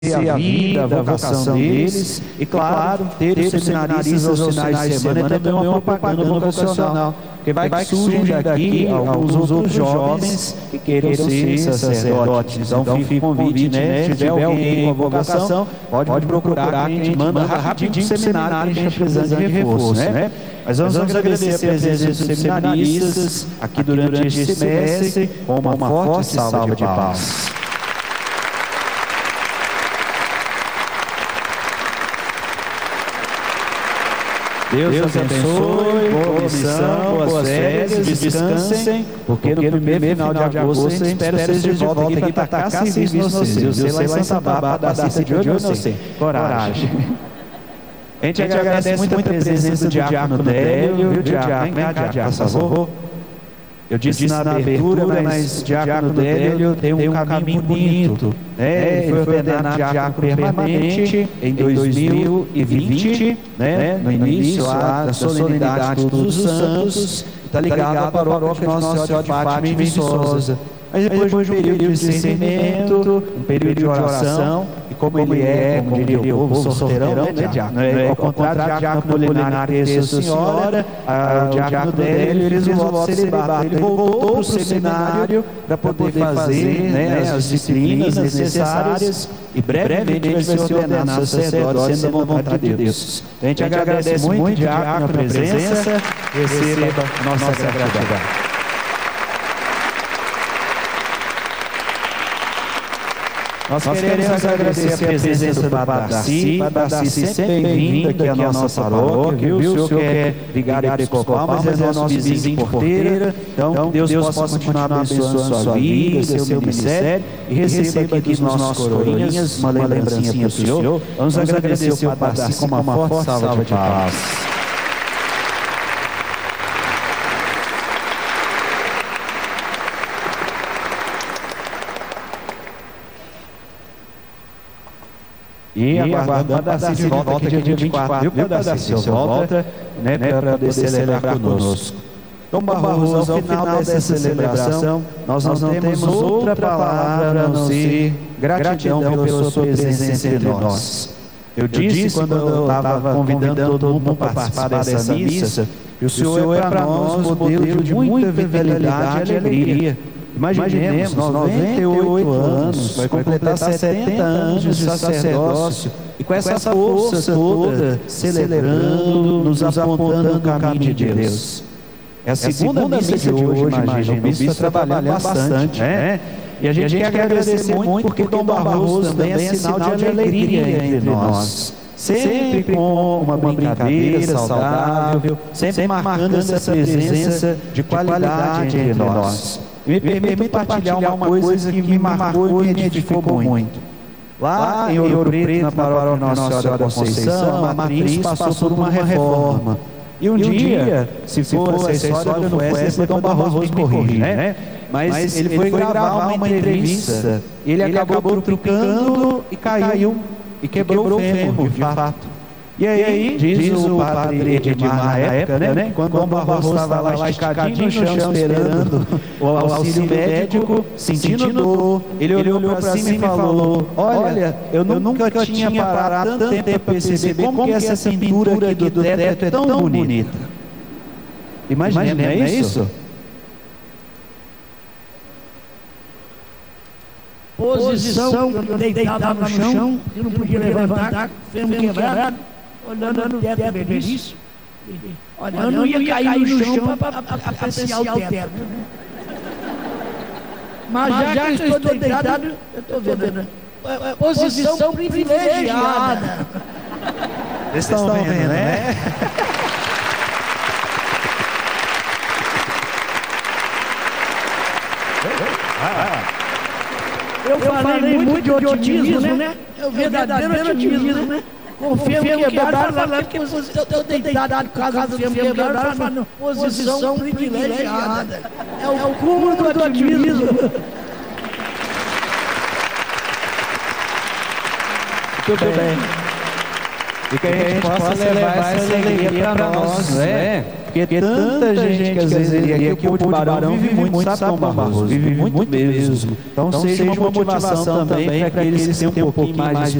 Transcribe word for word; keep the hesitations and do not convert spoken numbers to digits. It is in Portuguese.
a vida, a vocação deles e, claro, ter os seminaristas aos finais de semana é também uma propaganda vocacional, porque vai que surgem daqui alguns outros jovens que queiram ser sacerdotes. Então fica o convite, né? Se tiver alguém com a vocação, pode procurar, que a gente manda rapidinho para o seminário, que a gente está precisando de reforço, né? Mas vamos agradecer a presença dos seminaristas aqui durante este semestre com uma forte salva de palmas. Deus, Deus abençoe, boa missão, boas férias, descansem, porque no primeiro final de agosto a gente espera vocês de volta aqui para atacar serviço de vocês. Eu sei lá em Santa Bárbara, da cita de hoje, eu não sei. Coragem. A gente agradece muito a presença do diácono Délio, viu, diácono? Vem cá, diácono, por favor. Eu disse na abertura, mas o diácono Délio tem um caminho bonito. Né? Ele foi ordenado diácono permanente em dois mil e vinte, né? No início lá da solenidade de Todos os Santos, está ligado à paróquia de Nossa Senhora de Fátima em Viçosa. Mas depois de um período de discernimento, um período de oração, e como ele é, como diria o povo, sorteirão, né, diácono? Ao contrário do diácono Apolinário, que é a senhora, o diácono Délio fez o voto de celibato. Ele voltou para o seminário para poder fazer, né, as disciplinas necessárias e brevemente vai ser ordenado sacerdote, sendo a vontade de Deus. A gente agradece muito, diácono, a presença, receba a nossa gratidão. Nós queremos agradecer a presença do Padre Darcy. Padre Darcy, sempre bem-vindo aqui à nossa paróquia, viu? O senhor é vigário episcopal, mas é nosso vizinho de porteira. Então, que Deus possa continuar abençoando a sua vida, seu ministério, e receba aqui dos nossos coroinhas uma lembrancinha para o senhor. Vamos agradecer o Padre Darcy com uma forte salva de palmas. E, e aguardando a Darcy de volta aqui dia vinte e quatro, viu, Darcy? O senhor volta, né, para poder celebrar conosco. Então, Barroso, ao final dessa celebração, nós não temos outra palavra a não ser gratidão pela sua presença entre nós. Eu disse, quando eu estava convidando todo mundo para participar dessa missa, que o Senhor é para nós modelo de muita vitalidade e alegria. Imaginemos, noventa e oito anos, vai completar setenta anos de sacerdócio, e com essa força toda, celebrando, nos apontando o caminho de Deus. É a segunda missa de hoje, imagina, o bispo está trabalhando bastante, né? E a gente quer agradecer muito, porque Dom Barroso também é sinal de alegria entre nós. Sempre com uma brincadeira saudável, sempre marcando essa presença de qualidade entre nós. Me permito partilhar uma coisa que me marcou e me edificou muito. Lá em Ouro Preto, na paróquia Nossa Senhora da Conceição, a matriz passou por uma reforma. E um dia, se for essa história, não foi essa, Dom Barroso me corrige, né? Mas ele foi gravar uma entrevista, ele acabou trupicando e caiu, e quebrou o fêmur, de fato. E aí, diz o padre Edmar na época, né, quando Dom Barroso estava lá esticadinho no chão, esperando o auxílio médico, sentindo dor, ele olhou para cima e falou: olha, eu nunca tinha parado tanto tempo para perceber como que essa pintura aqui do teto é tão bonita. Imagina, não é isso? Posição, deitado no chão, eu não podia levantar, fêmur quebrado, olhando o teto velhice. Olha, eu não ia cair no chão para apreciar o teto. Mas já que eu estou deitado, eu estou vendo. Posição privilegiada. Vocês estão vendo, né? Eu falei muito de otimismo, né? É o verdadeiro otimismo, né? Com o fêmur quebrado, falando que eu estou deitado por causa do fêmur quebrado, falando posição privilegiada. É o cúmulo do otimismo. Tudo bem. e que a gente possa levar essa alegria para nós, não é? Porque tanta gente que às vezes ele aqui, o povo de Barão vive muito, sabe, Tom Barroso? Vive muito mesmo. Então seja uma motivação também para que eles tenham um pouquinho mais de